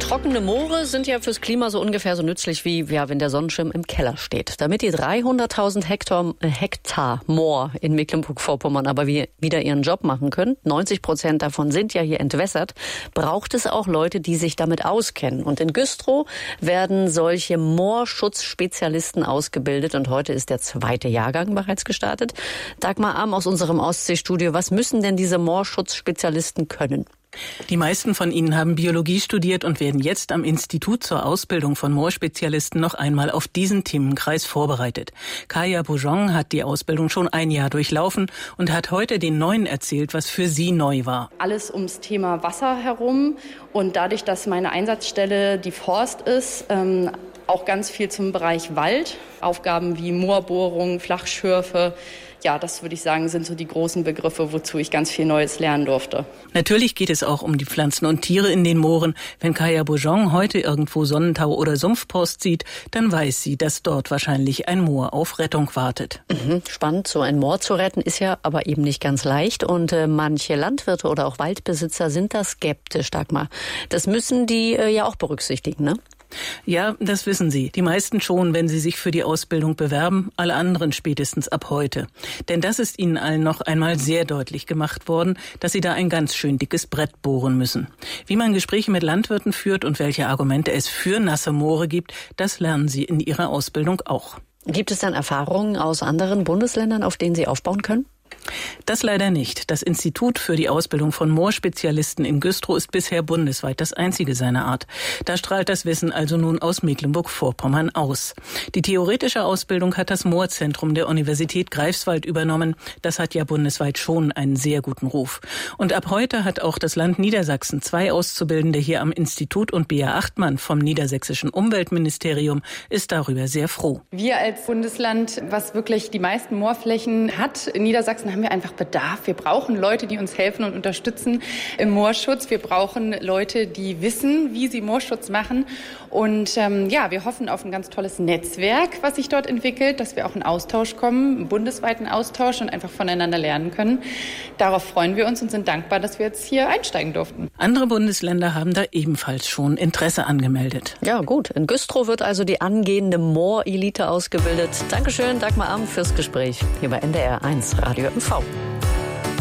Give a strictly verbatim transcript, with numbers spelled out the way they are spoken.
Trockene Moore sind ja fürs Klima so ungefähr so nützlich wie ja, wenn der Sonnenschirm im Keller steht. Damit die dreihunderttausend Hektar, äh, Hektar Moor in Mecklenburg-Vorpommern aber wie, wieder ihren Job machen können, neunzig Prozent davon sind ja hier entwässert, braucht es auch Leute, die sich damit auskennen. Und in Güstrow werden solche Moorschutzspezialisten ausgebildet und heute ist der zweite Jahrgang bereits gestartet. Dagmar Arm aus unserem Ostseestudio, was müssen denn diese Moorschutzspezialisten können? Die meisten von ihnen haben Biologie studiert und werden jetzt am Institut zur Ausbildung von Moorspezialisten noch einmal auf diesen Themenkreis vorbereitet. Kaya Boujon hat die Ausbildung schon ein Jahr durchlaufen und hat heute den Neuen erzählt, was für sie neu war. Alles ums Thema Wasser herum und dadurch, dass meine Einsatzstelle die Forst ist, ähm, auch ganz viel zum Bereich Wald. Aufgaben wie Moorbohrung, Flachschürfe. Ja, das würde ich sagen, sind so die großen Begriffe, wozu ich ganz viel Neues lernen durfte. Natürlich geht es auch um die Pflanzen und Tiere in den Mooren. Wenn Kaya Boujon heute irgendwo Sonnentau oder Sumpfpost sieht, dann weiß sie, dass dort wahrscheinlich ein Moor auf Rettung wartet. Mhm, spannend, so ein Moor zu retten ist ja aber eben nicht ganz leicht. Und äh, manche Landwirte oder auch Waldbesitzer sind da skeptisch, Dagmar. Das müssen die äh, ja auch berücksichtigen, ne? Ja, das wissen Sie. Die meisten schon, wenn sie sich für die Ausbildung bewerben, alle anderen spätestens ab heute. Denn das ist Ihnen allen noch einmal sehr deutlich gemacht worden, dass Sie da ein ganz schön dickes Brett bohren müssen. Wie man Gespräche mit Landwirten führt und welche Argumente es für nasse Moore gibt, das lernen Sie in Ihrer Ausbildung auch. Gibt es dann Erfahrungen aus anderen Bundesländern, auf denen Sie aufbauen können? Das leider nicht. Das Institut für die Ausbildung von Moorspezialisten in Güstrow ist bisher bundesweit das einzige seiner Art. Da strahlt das Wissen also nun aus Mecklenburg-Vorpommern aus. Die theoretische Ausbildung hat das Moorzentrum der Universität Greifswald übernommen. Das hat ja bundesweit schon einen sehr guten Ruf. Und ab heute hat auch das Land Niedersachsen zwei Auszubildende hier am Institut und Bea Achtmann vom niedersächsischen Umweltministerium ist darüber sehr froh. Wir als Bundesland, was wirklich die meisten Moorflächen hat, in Niedersachsen haben wir einfach Bedarf. Wir brauchen Leute, die uns helfen und unterstützen im Moorschutz. Wir brauchen Leute, die wissen, wie sie Moorschutz machen. Und ähm, ja, wir hoffen auf ein ganz tolles Netzwerk, was sich dort entwickelt, dass wir auch in Austausch kommen, einen bundesweiten Austausch und einfach voneinander lernen können. Darauf freuen wir uns und sind dankbar, dass wir jetzt hier einsteigen durften. Andere Bundesländer haben da ebenfalls schon Interesse angemeldet. Ja, gut. In Güstrow wird also die angehende Moor-Elite ausgebildet. Dankeschön, Dagmar Arm, fürs Gespräch hier bei N D R eins Radio M V.